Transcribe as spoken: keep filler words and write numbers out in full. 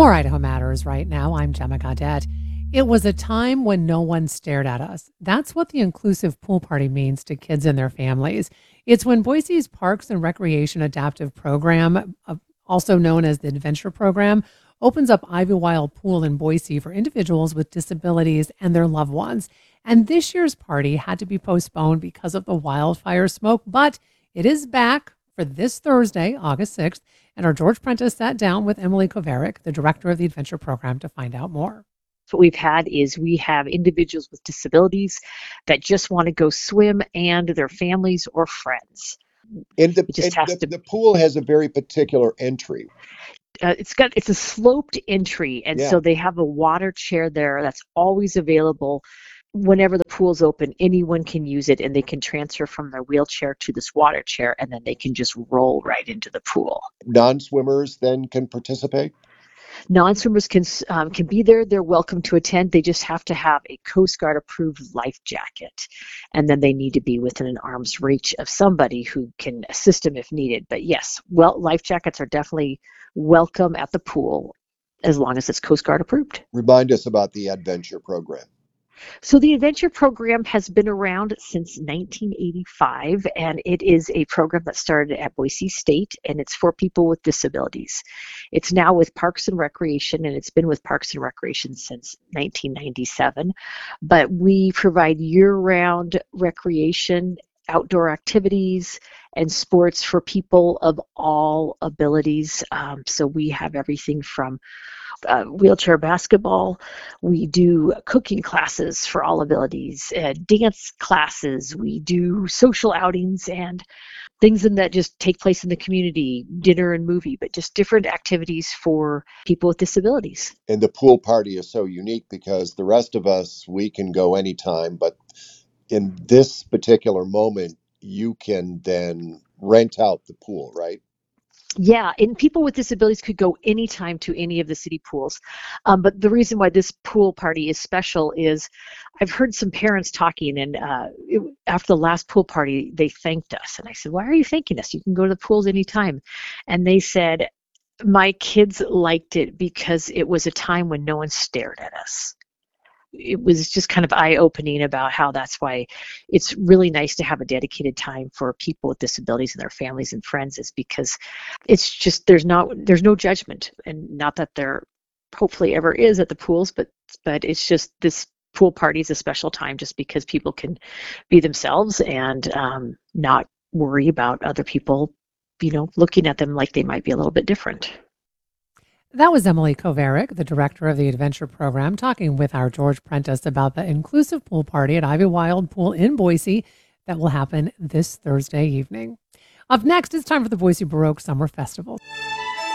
More Idaho Matters right now. I'm Gemma Gaudette. It was a time when no one stared at us. That's what the inclusive pool party means to kids and their families. It's when Boise's Parks and Recreation Adaptive Program, uh, also known as the Adventure Program, opens up Ivywild Pool in Boise for individuals with disabilities and their loved ones. And this year's party had to be postponed because of the wildfire smoke, but it is back for this Thursday, August sixth. And our George Prentice sat down with Emily Kovarik, the director of the Adventure Program, to find out more. What we've had is we have individuals with disabilities that just want to go swim and their families or friends. And the, It just and has the, to, the pool has a very particular entry. uh, it's got it's a sloped entry, and Yeah. so they have a water chair there that's always available. Whenever the pool's open, anyone can use it, and they can transfer from their wheelchair to this water chair, and then they can just roll right into the pool. Non-swimmers then can participate? Non-swimmers can um, can be there. They're welcome to attend. They just have to have a Coast Guard approved life jacket, and then they need to be within an arm's reach of somebody who can assist them if needed. But yes, well, life jackets are definitely welcome at the pool as long as it's Coast Guard approved. Remind us about the Adventure Program. So the Adventure Program has been around since nineteen eighty-five, and it is a program that started at Boise State, and it's for people with disabilities. It's now with Parks and Recreation, and it's been with Parks and Recreation since nineteen ninety-seven. But we provide year-round recreation, outdoor activities, and sports for people of all abilities. Um, so we have everything from Uh, wheelchair basketball. We do cooking classes for all abilities, uh, dance classes. We do social outings and things in that just take place in the community, dinner and movie, but just different activities for people with disabilities. And the pool party is so unique because the rest of us, we can go anytime, but in this particular moment, you can then rent out the pool, right? Yeah, and people with disabilities could go anytime to any of the city pools. Um, but the reason why this pool party is special is I've heard some parents talking, and uh, it, after the last pool party, they thanked us. And I said, why are you thanking us? You can go to the pools anytime. And they said, my kids liked it because it was a time when no one stared at us. It was just kind of eye-opening about how that's why it's really nice to have a dedicated time for people with disabilities and their families and friends, is because it's just there's not there's no judgment, and not that there hopefully ever is at the pools, but but it's just this pool party is a special time just because people can be themselves and um, not worry about other people, you know, looking at them like they might be a little bit different. That was Emily Kovarik, the director of the Adventure Program, talking with our George Prentice about the inclusive pool party at Ivywild Pool in Boise that will happen this Thursday evening. Up next, it's time for the Boise Baroque Summer Festival.